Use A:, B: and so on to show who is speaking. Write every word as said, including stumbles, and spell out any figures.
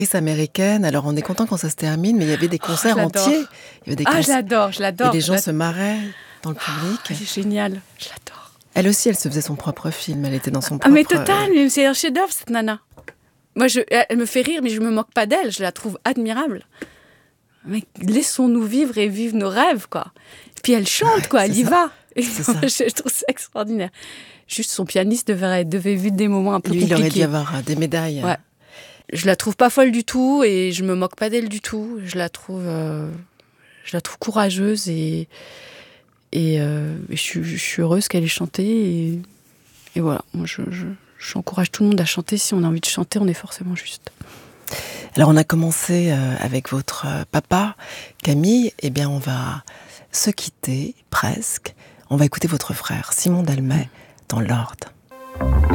A: américaine. Alors, on est content quand ça se termine, mais il y avait des concerts
B: oh,
A: entiers. Il y avait des
B: ah,
A: concerts...
B: je l'adore, je l'adore.
A: Et les gens
B: je
A: se marraient dans le public.
B: Oh, c'est génial, je l'adore.
A: Elle aussi, elle se faisait son propre film. Elle était dans son propre...
B: Ah, mais total, mais c'est un chef-d'œuvre, cette nana. Moi, je, elle me fait rire, mais je me moque pas d'elle. Je la trouve admirable. Mais laissons-nous vivre et vivre nos rêves, quoi. Puis elle chante, quoi, elle y va. Et
A: ça.
B: Je trouve ça extraordinaire. Juste, son pianiste devait, devait vivre des moments un peu
A: Lui,
B: compliqués.
A: il aurait dû avoir des médailles.
B: Ouais. Je la trouve pas folle du tout et je me moque pas d'elle du tout. Je la trouve, euh, je la trouve courageuse et, et, euh, et je, je suis heureuse qu'elle ait chanté. Et, et voilà, moi, je, je, j'encourage tout le monde à chanter. Si on a envie de chanter, on est forcément juste.
A: Alors, on a commencé euh, avec votre euh, papa, Camille. Eh bien, on va se quitter, presque. On va écouter votre frère, Simon Dalmet, dans Lord.